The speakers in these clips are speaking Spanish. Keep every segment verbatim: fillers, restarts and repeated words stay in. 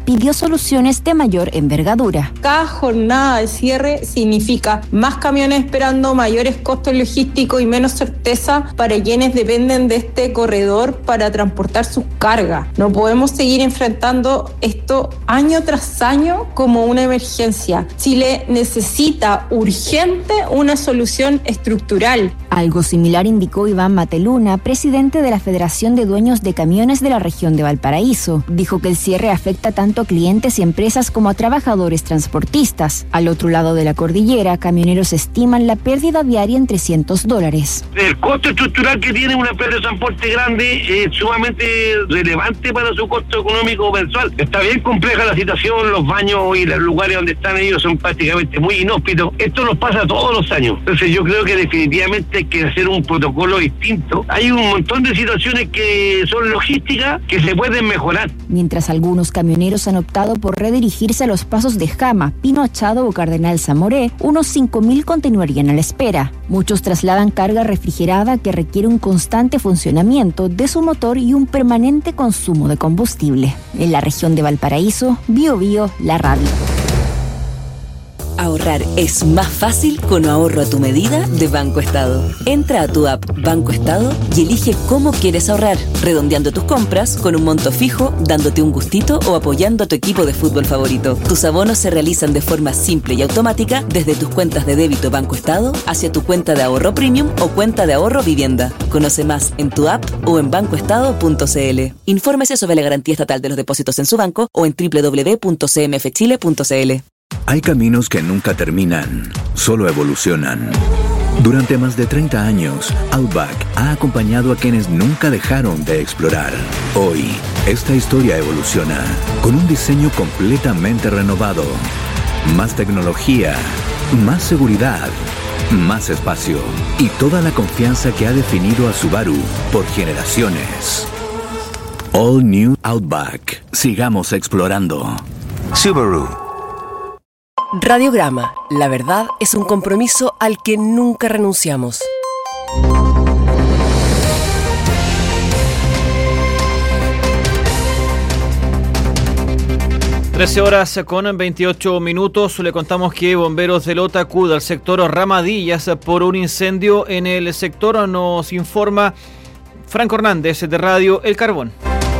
pidió soluciones de mayor envergadura. Cada jornada de cierre significa más camiones esperando, mayores costos logísticos y menos certeza para quienes dependen de este corredor para transportar sus cargas. No podemos seguir enfrentando esto año tras año como una emergencia. Chile necesita urgente una solución estructural. Algo similar indicó Iván Mateluna, presidente de la Federación de Dueños de Camiones de la región de Valparaíso. Dijo que el cierre afecta tanto a clientes y empresas como a trabajadores transportistas. Al otro lado de la cordillera, camioneros estiman la pérdida diaria en trescientos dólares. El costo estructural que tiene una empresa de transporte grande es sumamente relevante para su costo económico mensual. Está bien compleja la situación, los baños y los lugares donde están ellos son prácticamente muy inhóspitos. Esto nos pasa todos los años. Entonces yo creo que definitivamente hay que hacer un protocolo distinto. Hay un montón de situaciones que son logísticas que se pueden mejorar. Mientras algunos camioneros han optado por redirigirse a los pasos de Jama, Pino Achado o Cardenal Zamoré, unos cinco mil continuarían a la espera. Muchos trasladan carga refrigerada que requiere un constante funcionamiento de su motor y un permanente consumo de combustible. En la región de Valparaíso, Bio Bio, la radio. Ahorrar es más fácil con ahorro a tu medida de Banco Estado. Entra a tu app Banco Estado y elige cómo quieres ahorrar, redondeando tus compras con un monto fijo, dándote un gustito o apoyando a tu equipo de fútbol favorito. Tus abonos se realizan de forma simple y automática desde tus cuentas de débito Banco Estado hacia tu cuenta de ahorro premium o cuenta de ahorro vivienda. Conoce más en tu app o en banco estado punto c l. Infórmese sobre la garantía estatal de los depósitos en su banco o en doble u doble u doble u punto c m f chile punto c l. Hay caminos que nunca terminan, solo evolucionan. Durante más de treinta años, Outback ha acompañado a quienes nunca dejaron de explorar. Hoy, esta historia evoluciona con un diseño completamente renovado. Más tecnología, más seguridad, más espacio y toda la confianza que ha definido a Subaru por generaciones. All New Outback. Sigamos explorando. Subaru. Radiograma. La verdad es un compromiso al que nunca renunciamos. trece horas con veintiocho minutos. Le contamos que bomberos de Lota acuden al sector Ramadillas por un incendio en el sector. Nos informa Franco Hernández de Radio El Carbón.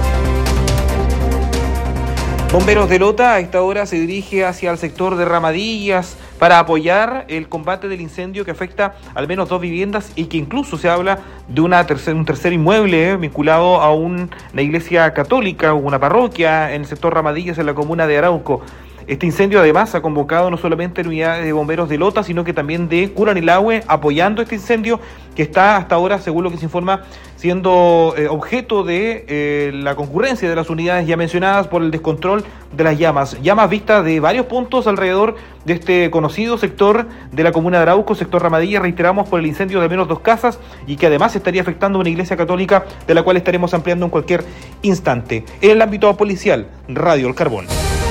Bomberos de Lota a esta hora se dirige hacia el sector de Ramadillas para apoyar el combate del incendio que afecta al menos dos viviendas y que incluso se habla de una tercer, un tercer inmueble eh, vinculado a un, una iglesia católica o una parroquia en el sector Ramadillas en la comuna de Arauco. Este incendio además ha convocado no solamente unidades de bomberos de Lota, sino que también de Curanilahue, apoyando este incendio que está hasta ahora, según lo que se informa, siendo eh, objeto de eh, la concurrencia de las unidades ya mencionadas por el descontrol de las llamas. Llamas vistas de varios puntos alrededor de este conocido sector de la comuna de Arauco, sector Ramadilla, reiteramos, por el incendio de al menos dos casas y que además estaría afectando a una iglesia católica de la cual estaremos ampliando en cualquier instante. En el ámbito policial, Radio El Carbón.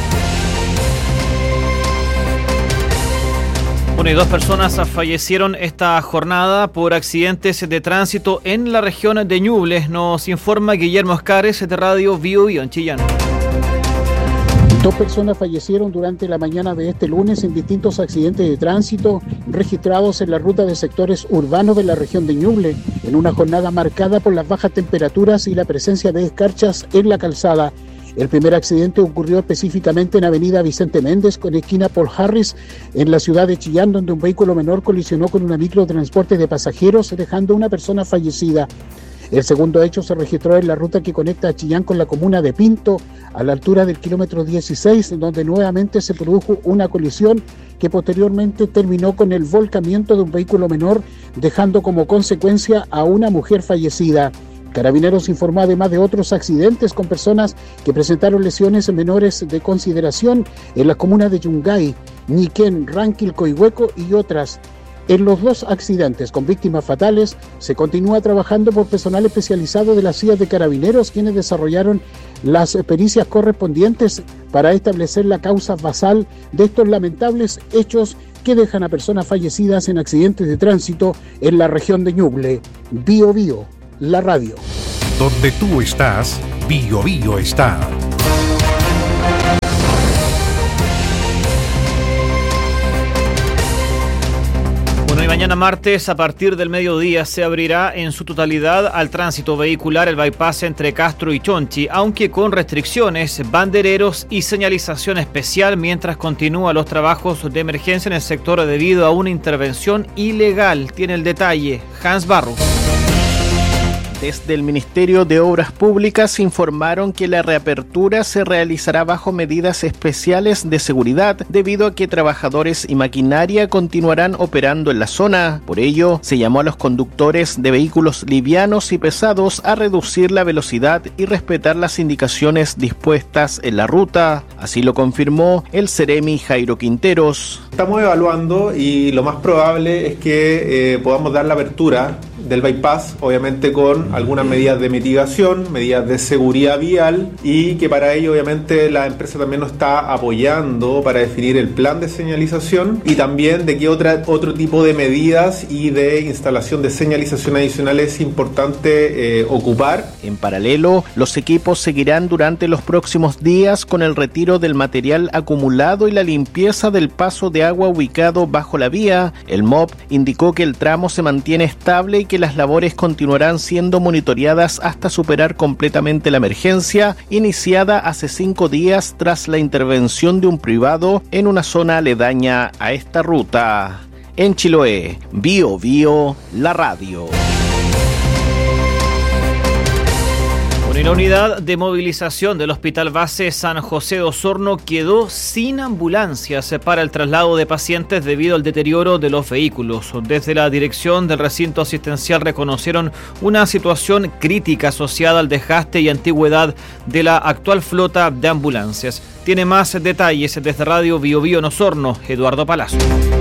Bueno, y dos personas fallecieron esta jornada por accidentes de tránsito en la región de Ñuble. Nos informa Guillermo Escares de Radio Bio Bio en Chillán. Dos personas fallecieron durante la mañana de este lunes en distintos accidentes de tránsito registrados en la ruta de sectores urbanos de la región de Ñuble, en una jornada marcada por las bajas temperaturas y la presencia de escarchas en la calzada. El primer accidente ocurrió específicamente en avenida Vicente Méndez con esquina Paul Harris en la ciudad de Chillán, donde un vehículo menor colisionó con una micro de transporte de pasajeros, dejando una persona fallecida. El segundo hecho se registró en la ruta que conecta a Chillán con la comuna de Pinto, a la altura del kilómetro dieciséis, donde nuevamente se produjo una colisión que posteriormente terminó con el volcamiento de un vehículo menor, dejando como consecuencia a una mujer fallecida. Carabineros informó además de otros accidentes con personas que presentaron lesiones menores de consideración en las comunas de Yungay, Ñiquén, Ranquil, Coihueco y otras. En los dos accidentes con víctimas fatales se continúa trabajando por personal especializado de las C I A de Carabineros, quienes desarrollaron las pericias correspondientes para establecer la causa basal de estos lamentables hechos que dejan a personas fallecidas en accidentes de tránsito en la región de Ñuble. Bio Bio, la radio. Donde tú estás, Bio Bio está. Mañana martes, a partir del mediodía, se abrirá en su totalidad al tránsito vehicular el bypass entre Castro y Chonchi, aunque con restricciones, bandereros y señalización especial mientras continúan los trabajos de emergencia en el sector debido a una intervención ilegal. Tiene el detalle Hans Barro. Desde el Ministerio de Obras Públicas informaron que la reapertura se realizará bajo medidas especiales de seguridad debido a que trabajadores y maquinaria continuarán operando en la zona. Por ello, se llamó a los conductores de vehículos livianos y pesados a reducir la velocidad y respetar las indicaciones dispuestas en la ruta. Así lo confirmó el Seremi Jairo Quinteros. Estamos evaluando y lo más probable es que eh, podamos dar la apertura del bypass, obviamente con algunas medidas de mitigación, medidas de seguridad vial, y que para ello obviamente la empresa también nos está apoyando para definir el plan de señalización y también de qué otra, otro tipo de medidas y de instalación de señalización adicional es importante eh, ocupar. En paralelo, los equipos seguirán durante los próximos días con el retiro del material acumulado y la limpieza del paso de agua ubicado bajo la vía. El M O P indicó que el tramo se mantiene estable y que las labores continuarán siendo monitoreadas hasta superar completamente la emergencia iniciada hace cinco días tras la intervención de un privado en una zona aledaña a esta ruta. En Chiloé, Bio Bio, la radio. La unidad de movilización del Hospital Base San José de Osorno quedó sin ambulancias para el traslado de pacientes debido al deterioro de los vehículos. Desde la dirección del recinto asistencial reconocieron una situación crítica asociada al desgaste y antigüedad de la actual flota de ambulancias. Tiene más detalles desde Radio Bio Bio en Osorno, Eduardo Palazzo.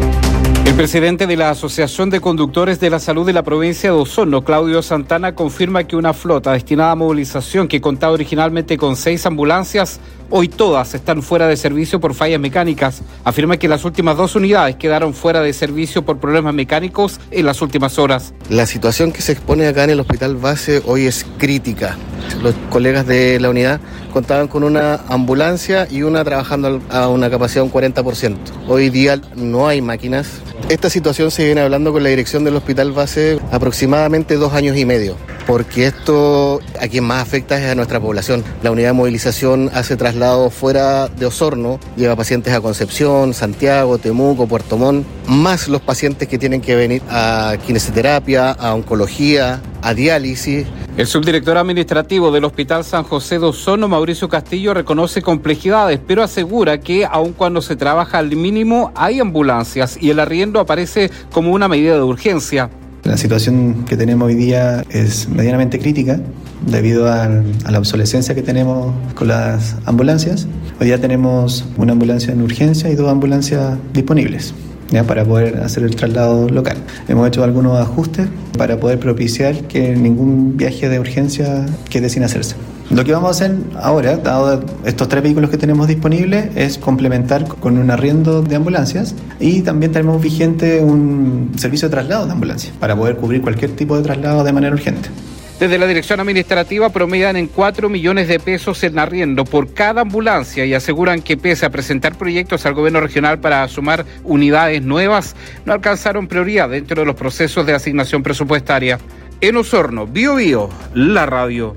El presidente de la Asociación de Conductores de la Salud de la provincia de Osorno, Claudio Santana, confirma que una flota destinada a movilización que contaba originalmente con seis ambulancias, hoy todas están fuera de servicio por fallas mecánicas. Afirma que las últimas dos unidades quedaron fuera de servicio por problemas mecánicos en las últimas horas. La situación que se expone acá en el Hospital Base hoy es crítica. Los colegas de la unidad contaban con una ambulancia y una trabajando a una capacidad de un cuarenta por ciento. Hoy día no hay máquinas. Esta situación se viene hablando con la dirección del Hospital Base aproximadamente dos años y medio, porque esto a quien más afecta es a nuestra población. La unidad de movilización hace traslados fuera de Osorno, lleva pacientes a Concepción, Santiago, Temuco, Puerto Montt, más los pacientes que tienen que venir a kinesioterapia, a oncología, a diálisis. El subdirector administrativo del Hospital San José de Osorno, Mauricio Castillo, reconoce complejidades, pero asegura que aun cuando se trabaja al mínimo hay ambulancias y el arriendo aparece como una medida de urgencia. La situación que tenemos hoy día es medianamente crítica debido a, a la obsolescencia que tenemos con las ambulancias. Hoy día tenemos una ambulancia en urgencia y dos ambulancias disponibles, ¿ya?, para poder hacer el traslado local. Hemos hecho algunos ajustes para poder propiciar que ningún viaje de urgencia quede sin hacerse. Lo que vamos a hacer ahora, dado estos tres vehículos que tenemos disponibles, es complementar con un arriendo de ambulancias y también tenemos vigente un servicio de traslado de ambulancias para poder cubrir cualquier tipo de traslado de manera urgente. Desde la dirección administrativa promedian en cuatro millones de pesos en arriendo por cada ambulancia y aseguran que pese a presentar proyectos al gobierno regional para sumar unidades nuevas, no alcanzaron prioridad dentro de los procesos de asignación presupuestaria. En Osorno, Bio Bio, la radio.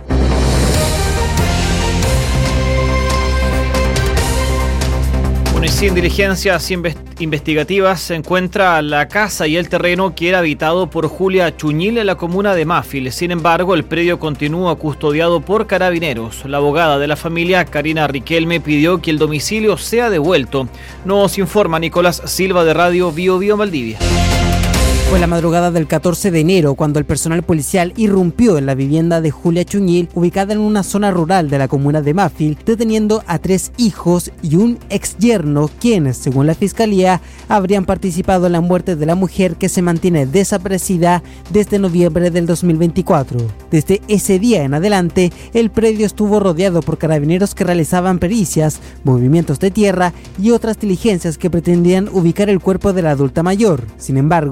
Y sin diligencias investigativas se encuentra la casa y el terreno que era habitado por Julia Chuñil en la comuna de Mafil. Sin embargo, el predio continúa custodiado por carabineros. La abogada de la familia, Karina Riquelme, pidió que el domicilio sea devuelto. Nos informa Nicolás Silva de Radio Bio Bio Valdivia. Fue la madrugada del catorce de enero cuando el personal policial irrumpió en la vivienda de Julia Chuñil, ubicada en una zona rural de la comuna de Mafil, deteniendo a tres hijos y un ex yerno, quienes, según la fiscalía, habrían participado en la muerte de la mujer que se mantiene desaparecida desde noviembre del dos mil veinticuatro. Desde ese día en adelante, el predio estuvo rodeado por carabineros que realizaban pericias, movimientos de tierra y otras diligencias que pretendían ubicar el cuerpo de la adulta mayor. Sin embargo, varios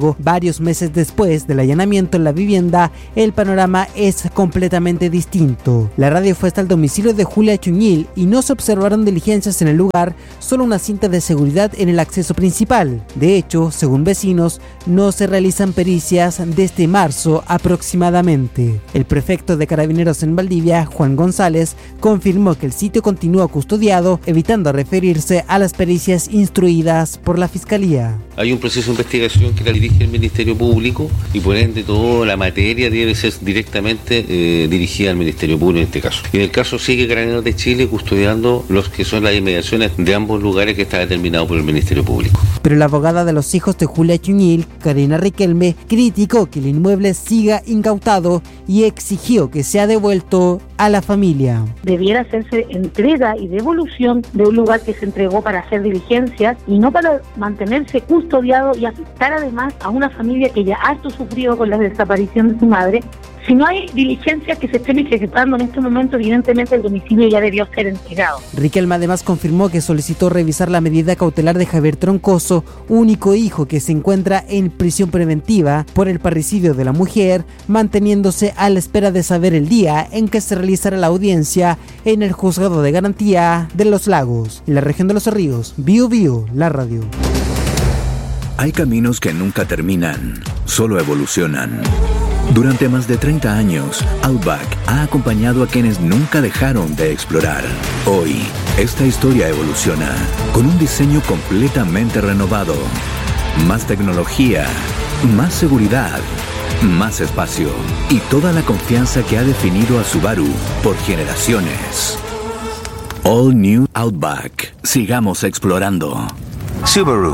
varios meses después del allanamiento en la vivienda, el panorama es completamente distinto. La radio fue hasta el domicilio de Julia Chuñil y no se observaron diligencias en el lugar, solo una cinta de seguridad en el acceso principal. De hecho, según vecinos, no se realizan pericias desde marzo aproximadamente. El prefecto de Carabineros en Valdivia, Juan González, confirmó que el sitio continúa custodiado, evitando referirse a las pericias instruidas por la Fiscalía. Hay un proceso de investigación que la dirige el Ministerio Público y por ende toda la materia debe ser directamente eh, dirigida al Ministerio Público en este caso. Y en el caso sigue Carabineros de Chile custodiando los que son las inmediaciones de ambos lugares que está determinado por el Ministerio Público. Pero la abogada de los hijos de Julia Chuñil, Karina Riquelme, criticó que el inmueble siga incautado y exigió que sea devuelto a la familia. Debiera hacerse entrega y devolución de un lugar que se entregó para hacer diligencias y no para mantenerse custodiado y afectar además a una familia que ya harto sufrido con la desaparición de su madre. Si no hay diligencias que se estén ejecutando en este momento, evidentemente el domicilio ya debió ser entregado. Riquelme además confirmó que solicitó revisar la medida cautelar de Javier Troncoso, único hijo que se encuentra en prisión preventiva por el parricidio de la mujer, manteniéndose a la espera de saber el día en que se realizará la audiencia en el Juzgado de Garantía de Los Lagos, en la región de Los Ríos. Bio Bio, la radio. Hay caminos que nunca terminan, solo evolucionan. Durante más de treinta años, Outback ha acompañado a quienes nunca dejaron de explorar. Hoy, esta historia evoluciona con un diseño completamente renovado. Más tecnología, más seguridad, más espacio y toda la confianza que ha definido a Subaru por generaciones. All New Outback. Sigamos explorando. Subaru.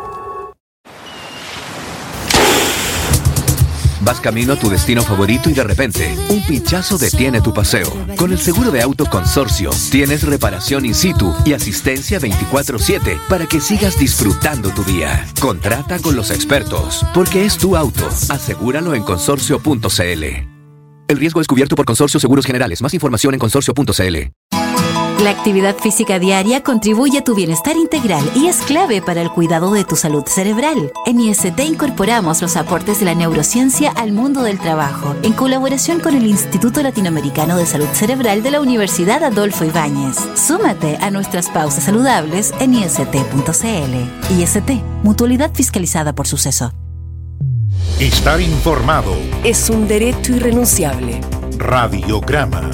Vas camino a tu destino favorito y de repente, un pinchazo detiene tu paseo. Con el seguro de auto Consorcio, tienes reparación in situ y asistencia veinticuatro siete para que sigas disfrutando tu día. Contrata con los expertos, porque es tu auto. Asegúralo en consorcio punto c l. El riesgo es cubierto por Consorcio Seguros Generales. Más información en consorcio punto c l. La actividad física diaria contribuye a tu bienestar integral y es clave para el cuidado de tu salud cerebral. En I S T incorporamos los aportes de la neurociencia al mundo del trabajo, en colaboración con el Instituto Latinoamericano de Salud Cerebral de la Universidad Adolfo Ibáñez. Súmate a nuestras pausas saludables en i s t punto c l. I S T, mutualidad fiscalizada por Suceso. Estar informado es un derecho irrenunciable. Radiograma.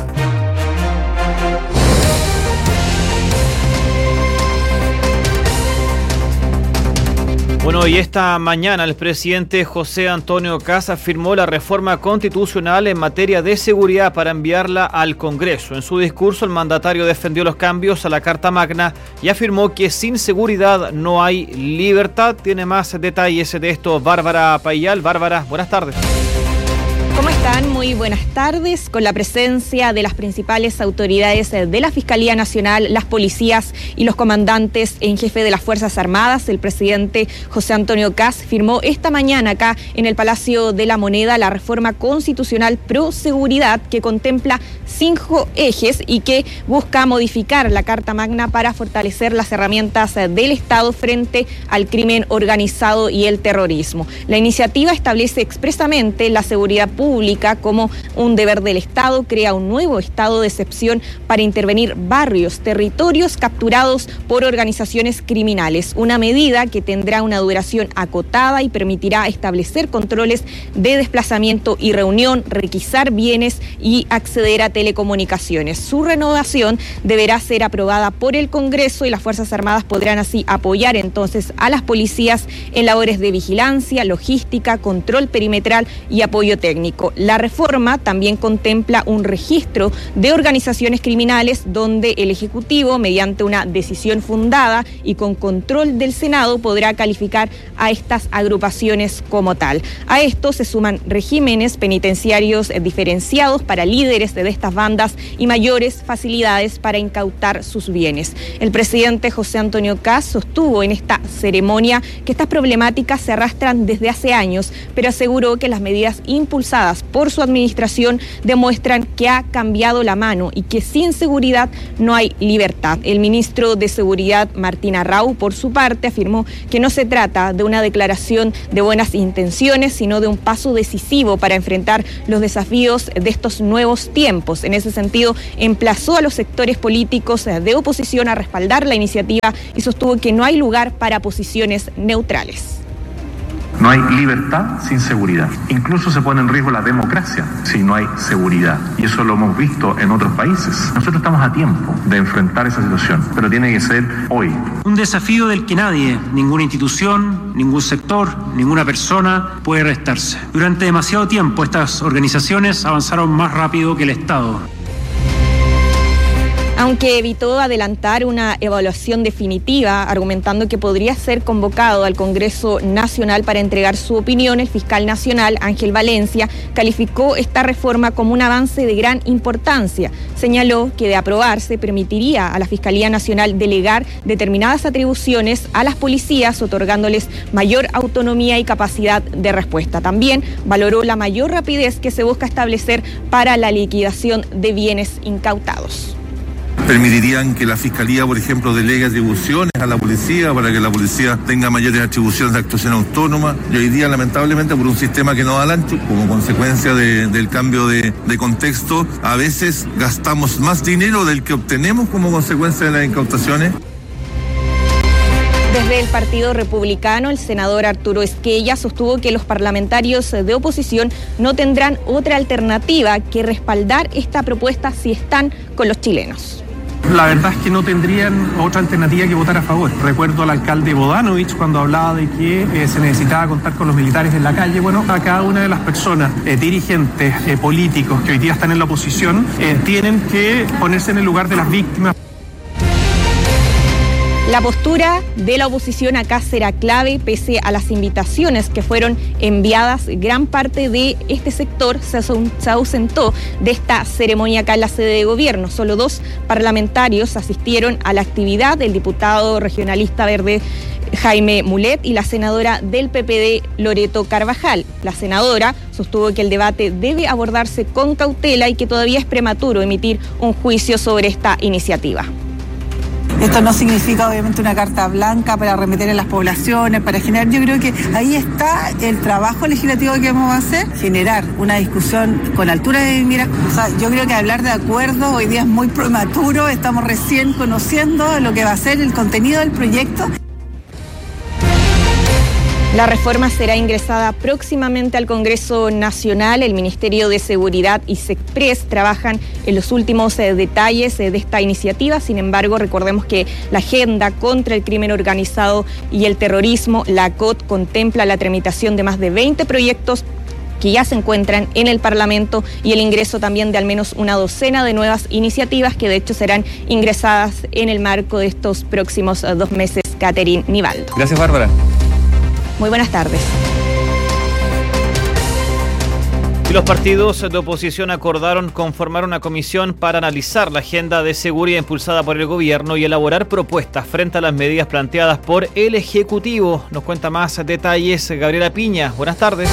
Bueno, y esta mañana el presidente José Antonio Kast firmó la reforma constitucional en materia de seguridad para enviarla al Congreso. En su discurso, el mandatario defendió los cambios a la Carta Magna y afirmó que sin seguridad no hay libertad. Tiene más detalles de esto Bárbara Payal. Bárbara, buenas tardes. ¿Cómo están? Muy buenas tardes. Con la presencia de las principales autoridades de la Fiscalía Nacional, las policías y los comandantes en jefe de las Fuerzas Armadas, el presidente José Antonio Kast firmó esta mañana acá en el Palacio de la Moneda la reforma constitucional pro seguridad que contempla cinco ejes y que busca modificar la Carta Magna para fortalecer las herramientas del Estado frente al crimen organizado y el terrorismo. La iniciativa establece expresamente la seguridad pública como un deber del Estado, crea un nuevo estado de excepción para intervenir barrios, territorios capturados por organizaciones criminales, una medida que tendrá una duración acotada y permitirá establecer controles de desplazamiento y reunión, requisar bienes y acceder a telecomunicaciones. Su renovación deberá ser aprobada por el Congreso y las Fuerzas Armadas podrán así apoyar entonces a las policías en labores de vigilancia, logística, control perimetral y apoyo técnico. La reforma también contempla un registro de organizaciones criminales donde el Ejecutivo, mediante una decisión fundada y con control del Senado, podrá calificar a estas agrupaciones como tal. A esto se suman regímenes penitenciarios diferenciados para líderes de estas bandas y mayores facilidades para incautar sus bienes. El presidente José Antonio Kast sostuvo en esta ceremonia que estas problemáticas se arrastran desde hace años, pero aseguró que las medidas impulsadas por su administración demuestran que ha cambiado la mano y que sin seguridad no hay libertad. El ministro de Seguridad, Martín Arrau, por su parte, afirmó que no se trata de una declaración de buenas intenciones, sino de un paso decisivo para enfrentar los desafíos de estos nuevos tiempos. En ese sentido, emplazó a los sectores políticos de oposición a respaldar la iniciativa y sostuvo que no hay lugar para posiciones neutrales. No hay libertad sin seguridad. Incluso se pone en riesgo la democracia si no hay seguridad. Y eso lo hemos visto en otros países. Nosotros estamos a tiempo de enfrentar esa situación, pero tiene que ser hoy. Un desafío del que nadie, ninguna institución, ningún sector, ninguna persona puede restarse. Durante demasiado tiempo estas organizaciones avanzaron más rápido que el Estado. Aunque evitó adelantar una evaluación definitiva, argumentando que podría ser convocado al Congreso Nacional para entregar su opinión, el fiscal nacional, Ángel Valencia, calificó esta reforma como un avance de gran importancia. Señaló que de aprobarse permitiría a la Fiscalía Nacional delegar determinadas atribuciones a las policías, otorgándoles mayor autonomía y capacidad de respuesta. También valoró la mayor rapidez que se busca establecer para la liquidación de bienes incautados. Permitirían que la Fiscalía, por ejemplo, delegue atribuciones a la policía para que la policía tenga mayores atribuciones de actuación autónoma. Y hoy día, lamentablemente, por un sistema que no da al ancho, como consecuencia de, del cambio de, de contexto, a veces gastamos más dinero del que obtenemos como consecuencia de las incautaciones. Desde el Partido Republicano, el senador Arturo Esquella sostuvo que los parlamentarios de oposición no tendrán otra alternativa que respaldar esta propuesta si están con los chilenos. La verdad es que no tendrían otra alternativa que votar a favor. Recuerdo al alcalde Bodanovich cuando hablaba de que eh, se necesitaba contar con los militares en la calle. Bueno, a cada una de las personas, eh, dirigentes, eh, políticos que hoy día están en la oposición, eh, tienen que ponerse en el lugar de las víctimas. La postura de la oposición acá será clave, pese a las invitaciones que fueron enviadas. Gran parte de este sector se ausentó de esta ceremonia acá en la sede de gobierno. Solo dos parlamentarios asistieron a la actividad, el diputado regionalista verde Jaime Mulet y la senadora del P P D, Loreto Carvajal. La senadora sostuvo que el debate debe abordarse con cautela y que todavía es prematuro emitir un juicio sobre esta iniciativa. Esto no significa obviamente una carta blanca para arremeter en las poblaciones, para generar, yo creo que ahí está el trabajo legislativo que vamos a hacer, generar una discusión con altura de miras. O sea, yo creo que hablar de acuerdo hoy día es muy prematuro, estamos recién conociendo lo que va a ser el contenido del proyecto. La reforma será ingresada próximamente al Congreso Nacional. El Ministerio de Seguridad y SECPRES trabajan en los últimos eh, detalles eh, de esta iniciativa. Sin embargo, recordemos que la Agenda contra el Crimen Organizado y el Terrorismo, la A C O T, contempla la tramitación de más de veinte proyectos que ya se encuentran en el Parlamento y el ingreso también de al menos una docena de nuevas iniciativas que de hecho serán ingresadas en el marco de estos próximos eh, dos meses. Catherine Nivaldo. Gracias, Bárbara. Muy buenas tardes. Y los partidos de oposición acordaron conformar una comisión para analizar la agenda de seguridad impulsada por el gobierno y elaborar propuestas frente a las medidas planteadas por el Ejecutivo. Nos cuenta más detalles Gabriela Piña. Buenas tardes.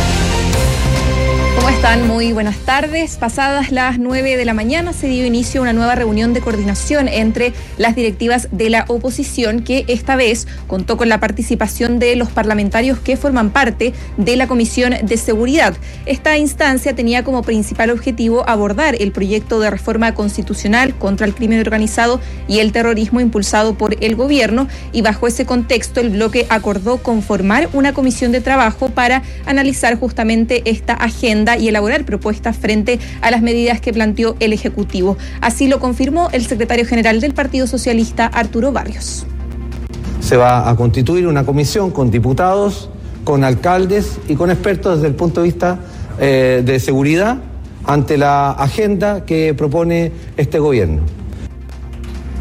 ¿Cómo están? Muy buenas tardes. Pasadas las nueve de la mañana se dio inicio a una nueva reunión de coordinación entre las directivas de la oposición, que esta vez contó con la participación de los parlamentarios que forman parte de la Comisión de Seguridad. Esta instancia tenía como principal objetivo abordar el proyecto de reforma constitucional contra el crimen organizado y el terrorismo impulsado por el gobierno, y bajo ese contexto el bloque acordó conformar una comisión de trabajo para analizar justamente esta agenda y elaborar propuestas frente a las medidas que planteó el Ejecutivo. Así lo confirmó el secretario general del Partido Socialista, Arturo Barrios. Se va a constituir una comisión con diputados, con alcaldes y con expertos desde el punto de vista eh, de seguridad ante la agenda que propone este gobierno. En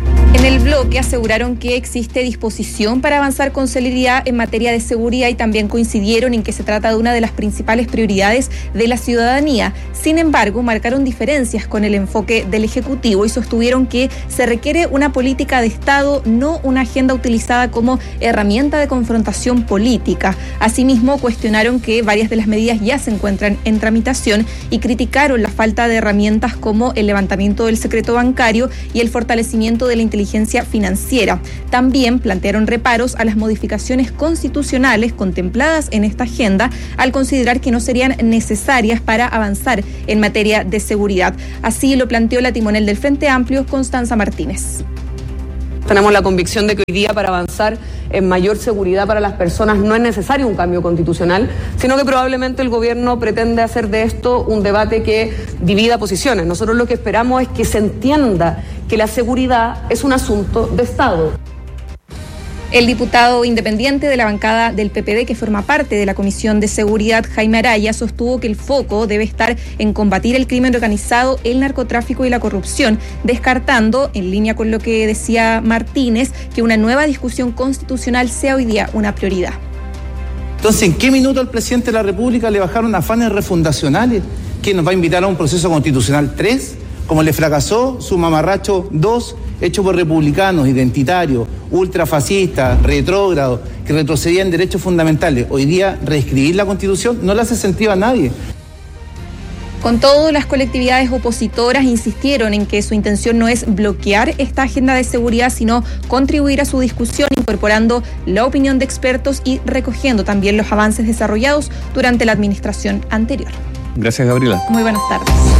el bloque aseguraron que existe disposición para avanzar con celeridad en materia de seguridad y también coincidieron en que se trata de una de las principales prioridades de la ciudadanía. Sin embargo, marcaron diferencias con el enfoque del Ejecutivo y sostuvieron que se requiere una política de Estado, no una agenda utilizada como herramienta de confrontación política. Asimismo, cuestionaron que varias de las medidas ya se encuentran en tramitación y criticaron la falta de herramientas como el levantamiento del secreto bancario y el fortalecimiento de la inteligencia financiera. También plantearon reparos a las modificaciones constitucionales contempladas en esta agenda al considerar que no serían necesarias para avanzar en materia de seguridad. Así lo planteó la timonel del Frente Amplio, Constanza Martínez. Tenemos la convicción de que hoy día para avanzar en mayor seguridad para las personas no es necesario un cambio constitucional, sino que probablemente el gobierno pretende hacer de esto un debate que divida posiciones. Nosotros lo que esperamos es que se entienda que la seguridad es un asunto de Estado. El diputado independiente de la bancada del P P D, que forma parte de la Comisión de Seguridad, Jaime Araya, sostuvo que el foco debe estar en combatir el crimen organizado, el narcotráfico y la corrupción, descartando, en línea con lo que decía Martínez, que una nueva discusión constitucional sea hoy día una prioridad. Entonces, ¿en qué minuto al presidente de la República le bajaron afanes refundacionales? ¿Quién nos va a invitar a un proceso constitucional tres? Como le fracasó su mamarracho dos, hecho por republicanos, identitarios, ultrafascistas, retrógrados, que retrocedían derechos fundamentales. Hoy día, reescribir la Constitución no le hace sentido a nadie. Con todo, las colectividades opositoras insistieron en que su intención no es bloquear esta agenda de seguridad, sino contribuir a su discusión, incorporando la opinión de expertos y recogiendo también los avances desarrollados durante la administración anterior. Gracias, Gabriela. Muy buenas tardes.